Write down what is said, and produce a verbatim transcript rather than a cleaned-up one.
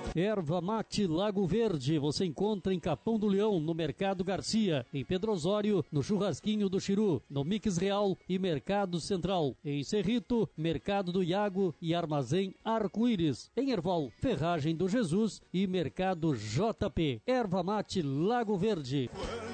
Erva Mate Lago Verde, você encontra em Capão do Leão, no Mercado Garcia, em Pedro Osório, no Churrasquinho do Chiru, no Mix Real e Mercado Central, em Cerrito, Mercado do Iago e Armazém Arco-Íris, em Erval, Ferragem do Jesus e Mercado J P. Erva Mate Lago Verde.